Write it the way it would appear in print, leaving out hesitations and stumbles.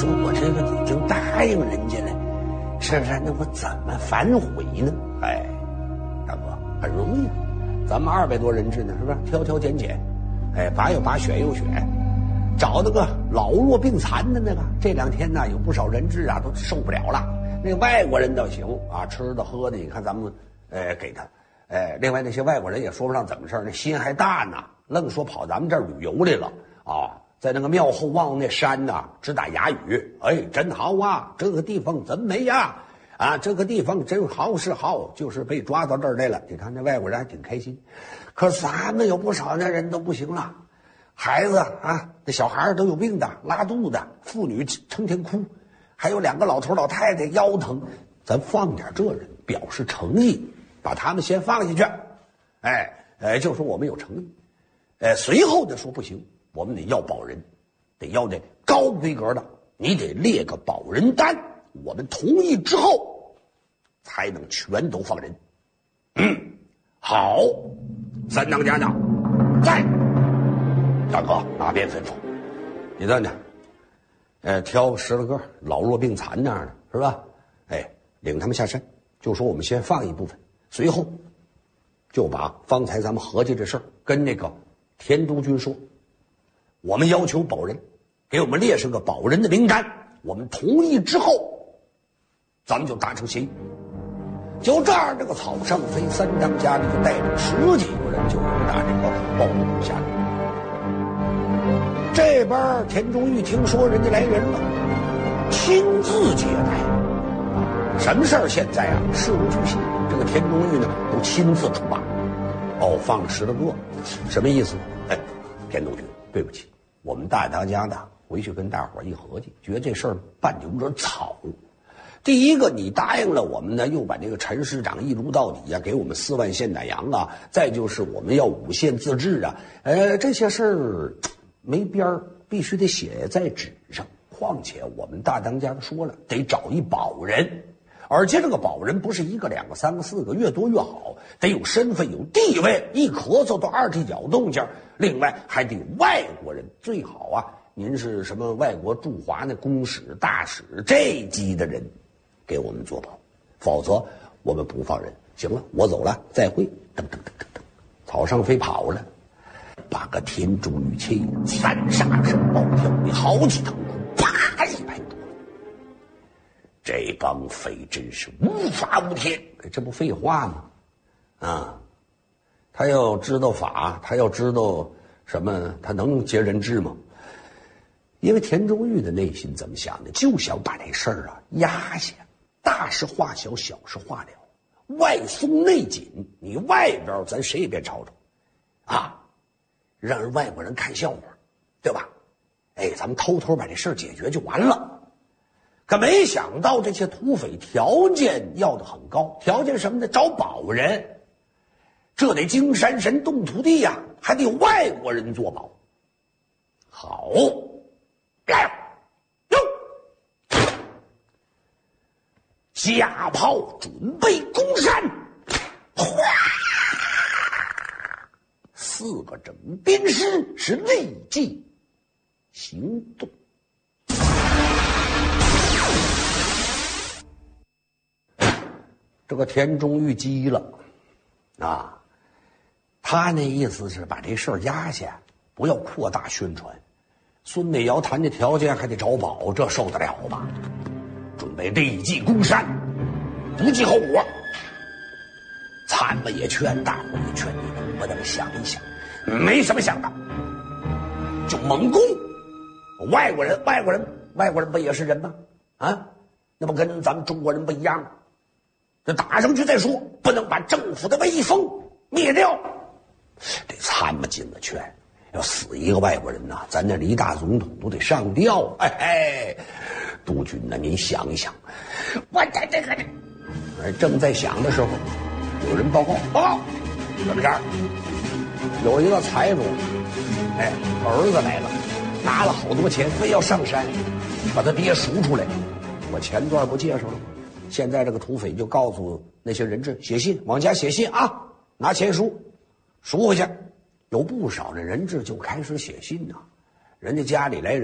说我这个已经答应人家了，是不是？那我怎么反悔呢？哎，大哥，很容易，咱们200多人质呢，是不是？挑挑拣拣，哎，拔又拔，选又选，找那个老弱病残的那个。这2天呢，有不少人质啊，都受不了了。那外国人倒行啊，吃的喝的，你看咱们给他。另外那些外国人也说不上怎么事儿，那心还大呢，愣说跑咱们这儿旅游来了啊。在那个庙后望那山呐，直打哑语，哎，真好啊！这个地方真美呀！啊，这个地方真好是好，就是被抓到这儿来了。你看那外国人还挺开心，可是咱们有不少那人都不行了，孩子啊，那小孩都有病的，拉肚子，妇女成天哭，还有2个老头老太太腰疼，咱放点这人，表示诚意，把他们先放下去。就说我们有诚意。随后的说不行。我们得要保人，得要那高规格的，你得列个保人单，我们同意之后才能全都放人。好，三当家长在。大哥哪边吩咐？你等等，挑10来个老弱病残那样的，是吧？领他们下山，就说我们先放一部分，随后就把方才咱们合计这事儿跟那个田督军说。我们要求保人，给我们列上个保人的名单，我们同意之后，咱们就达成协议。就这样，这个草上飞3当家里就带着10几个人就打这个暴动下来。这边田中玉听说人家来人了，亲自接待。什么事儿现在啊，事无巨细，这个田中玉呢都亲自出马。放了10来个，什么意思？田中君，对不起。我们大家呢回去跟大伙一合计，觉得这事儿办得有点草。第一个，你答应了我们呢，又把这个陈师长一撸到底啊，给我们4万现奶羊啊，再就是我们要5县自治啊，这些事儿没边儿，必须得写在纸上。况且我们大当家都说了，得找一保人，而且这个保人不是1个、2个、3个、4个，越多越好，得有身份、有地位，一咳嗽都2踢脚动静。另外还得外国人，最好啊，您是什么外国驻华那公使、大使这级的人，给我们做保，否则我们不放人。行了，我走了，再会。噔噔噔噔噔，草上飞跑了，把个田中玉气3杀身暴跳，你好几腾空，啪一拍多。这帮匪真是无法无天，这不废话吗？他要知道法，他要知道什么，他能接人质吗？因为田中玉的内心怎么想的，就想把这事儿压下，大事化小，小事化了，外松内紧，你外边咱谁也别吵吵让人外国人看笑话，对吧？咱们偷偷把这事儿解决就完了。可没想到这些土匪条件要得很高，条件什么呢？找保人，这得经山神动土地呀，还得有外国人做保。好，来，架炮准备攻山。4个整兵师是立即行动。这个田中玉急了他那意思是把这事儿压下，不要扩大宣传。孙美瑶谈的条件还得找保，这受得了吧？准备立即攻山，不计后果。参谋也劝，大伙也劝，你能不能想一想？没什么想的，就猛攻。外国人不也是人吗？那不跟咱们中国人不一样吗？这打上去再说，不能把政府的威风灭掉。这参谋进了劝，要死一个外国人咱那离大总统都得上吊。督军您想一想。我这个正在想的时候，有人报告，怎么着？有一个财主，儿子来了，拿了好多钱，非要上山，把他爹赎出来。我前段不介绍了吗？现在这个土匪就告诉那些人质写信，往家写信拿钱赎回去。有不少的人质就开始写信人家家里来人。